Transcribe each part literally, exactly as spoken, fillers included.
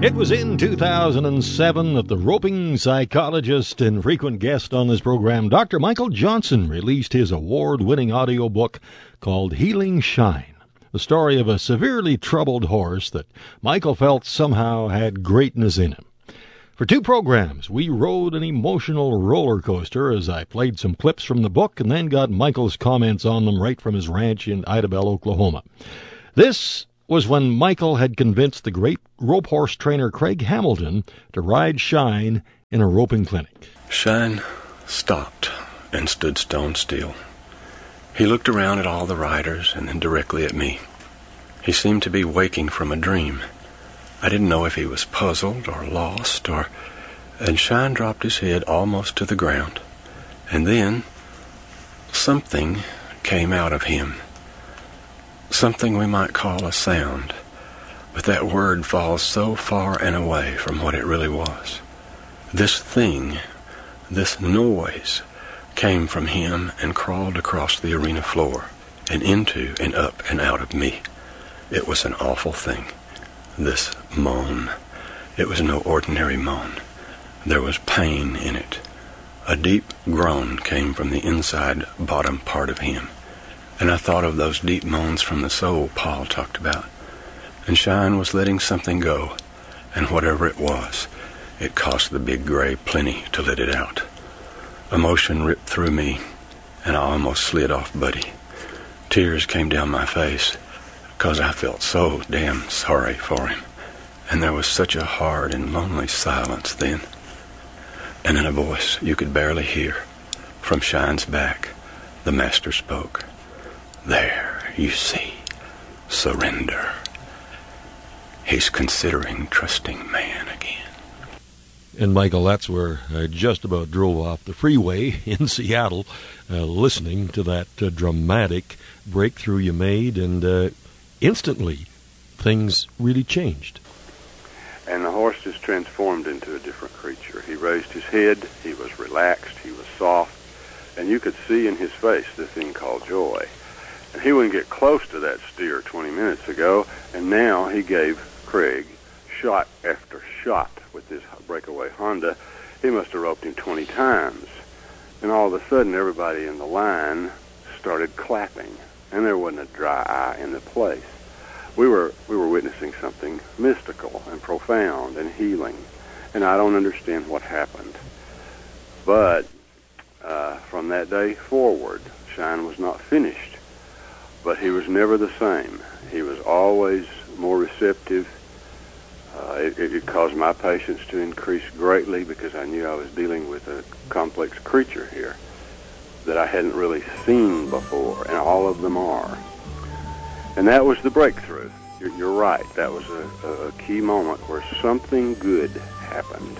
It was in two thousand seven that the roping psychologist and frequent guest on this program, Doctor Michael Johnson, released his award-winning audiobook called Healing Shine, the story of a severely troubled horse that Michael felt somehow had greatness in him. For two programs, we rode an emotional roller coaster as I played some clips from the book and then got Michael's comments on them right from his ranch in Idabel, Oklahoma. This was when Michael had convinced the great rope horse trainer Craig Hamilton to ride Shine in a roping clinic. Shine stopped and stood stone still. He looked around at all the riders and then directly at me. He seemed to be waking from a dream. I didn't know if he was puzzled or lost or... And Shine dropped his head almost to the ground. And then something came out of him. Something we might call a sound, but that word falls so far and away from what it really was. This thing, this noise, came from him and crawled across the arena floor and into and up and out of me. It was an awful thing. This moan. It was no ordinary moan. There was pain in it. A deep groan came from the inside bottom part of him. And I thought of those deep moans from the soul Paul talked about. And Shine was letting something go, and whatever it was, it cost the big gray plenty to let it out. Emotion ripped through me, and I almost slid off Buddy. Tears came down my face, because I felt so damn sorry for him. And there was such a hard and lonely silence then. And in a voice you could barely hear, from Shine's back, the master spoke. There, you see, surrender. He's considering trusting man again. And Michael, that's where I just about drove off the freeway in Seattle, uh, listening to that uh, dramatic breakthrough you made, and uh, instantly things really changed. And the horse just transformed into a different creature. He raised his head, he was relaxed, he was soft, and you could see in his face the thing called joy. And he wouldn't get close to that steer twenty minutes ago, and now he gave Craig shot after shot with this breakaway Honda. He must have roped him twenty times. And all of a sudden, everybody in the line started clapping, and there wasn't a dry eye in the place. We were we were witnessing something mystical and profound and healing, and I don't understand what happened. But uh, from that day forward, Shine was not finished. But he was never the same. He was always more receptive. Uh, it, it caused my patience to increase greatly because I knew I was dealing with a complex creature here that I hadn't really seen before, and all of them are. And that was the breakthrough. You're, you're right. That was a, a key moment where something good happened.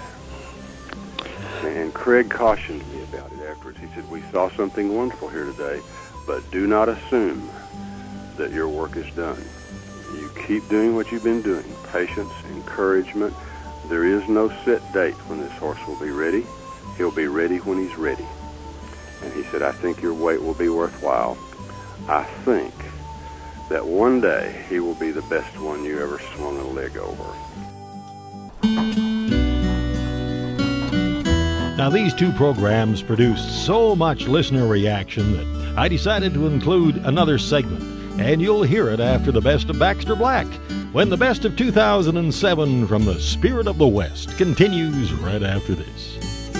And Craig cautioned me about it afterwards. He said, we saw something wonderful here today, but do not assume that your work is done. You keep doing what you've been doing. Patience, encouragement. There is no set date when this horse will be ready. He'll be ready when he's ready. And he said, I think your wait will be worthwhile. I think that one day he will be the best one you ever swung a leg over. Now, these two programs produced so much listener reaction that I decided to include another segment. And you'll hear it after the Best of Baxter Black, when the Best of two thousand seven from the Spirit of the West continues right after this.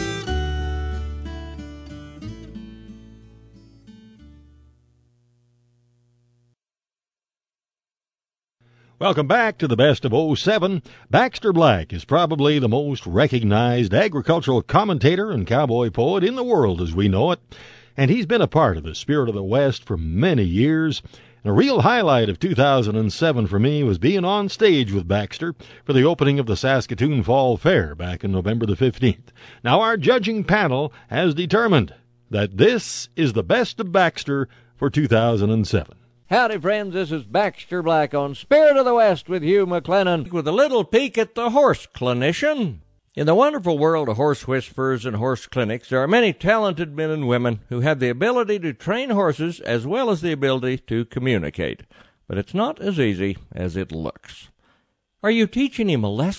Welcome back to the Best of oh seven. Baxter Black is probably the most recognized agricultural commentator and cowboy poet in the world as we know it, and he's been a part of the Spirit of the West for many years. A real highlight of two thousand seven for me was being on stage with Baxter for the opening of the Saskatoon Fall Fair back in November the fifteenth. Now, our judging panel has determined that this is the Best of Baxter for two thousand seven. Howdy, friends. This is Baxter Black on Spirit of the West with Hugh McLennan with a little peek at the horse clinician. In the wonderful world of horse whisperers and horse clinics, there are many talented men and women who have the ability to train horses as well as the ability to communicate. But it's not as easy as it looks. Are you teaching him a lesson?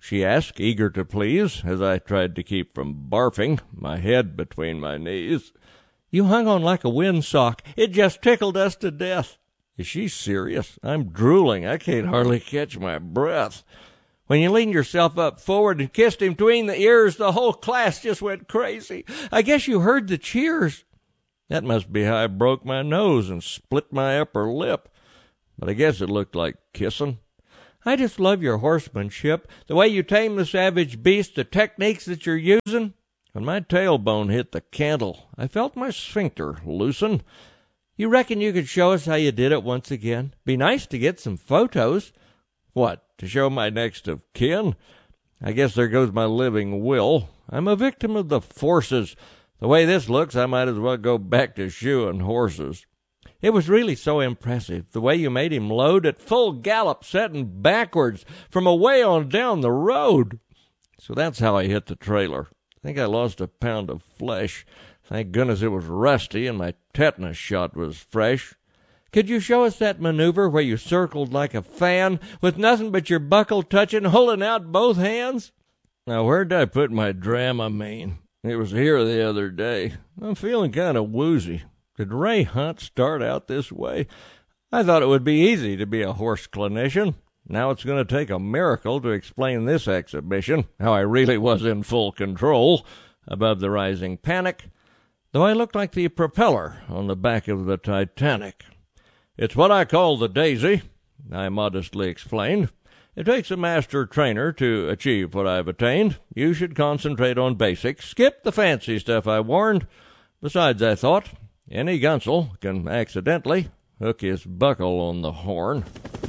she asked, eager to please, as I tried to keep from barfing, my head between my knees. You hung on like a windsock. It just tickled us to death. Is she serious? I'm drooling. I can't hardly catch my breath. When you leaned yourself up forward and kissed him between the ears, the whole class just went crazy. I guess you heard the cheers. That must be how I broke my nose and split my upper lip. But I guess it looked like kissing. I just love your horsemanship, the way you tame the savage beast, the techniques that you're using. When my tailbone hit the cantle, I felt my sphincter loosen. You reckon you could show us how you did it once again? Be nice to get some photos. What, to show my next of kin? I guess there goes my living will. I'm a victim of the forces. The way this looks, I might as well go back to shoeing horses. It was really so impressive, the way you made him load at full gallop, setting backwards from away on down the road. So that's how I hit the trailer. I think I lost a pound of flesh. Thank goodness it was rusty and my tetanus shot was fresh. Could you show us that maneuver where you circled like a fan, with nothing but your buckle touching, holding out both hands? Now, where'd I put my Dramamine? It was here the other day. I'm feeling kind of woozy. Did Ray Hunt start out this way? I thought it would be easy to be a horse clinician. Now it's going to take a miracle to explain this exhibition, how I really was in full control above the rising panic, though I looked like the propeller on the back of the Titanic. It's what I call the Daisy, I modestly explained. It takes a master trainer to achieve what I've attained. You should concentrate on basics. Skip the fancy stuff I warned. Besides, I thought, any gunsel can accidentally hook his buckle on the horn.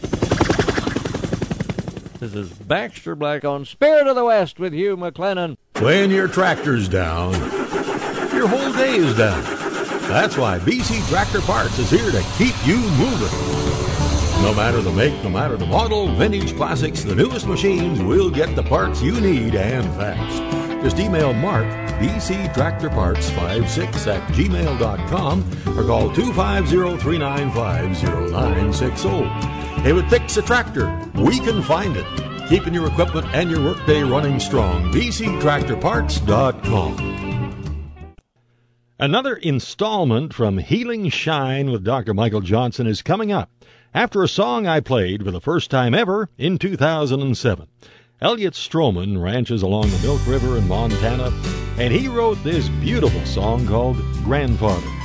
This is Baxter Black on Spirit of the West with Hugh McLennan. When your tractor's down, your whole day is down. That's why B C Tractor Parts is here to keep you moving. No matter the make, no matter the model, vintage, classics, the newest machines, we'll get the parts you need and fast. Just email Mark, B C Tractor Parts fifty-six at gmail dot com or call two five zero, three nine five, zero nine six zero. If it fixes a tractor, we can find it. Keeping your equipment and your workday running strong. B C Tractor Parts dot com. Another installment from Healing Shine with Doctor Michael Johnson is coming up after a song I played for the first time ever in two thousand seven. Elliot Stroman ranches along the Milk River in Montana, and he wrote this beautiful song called Grandfather.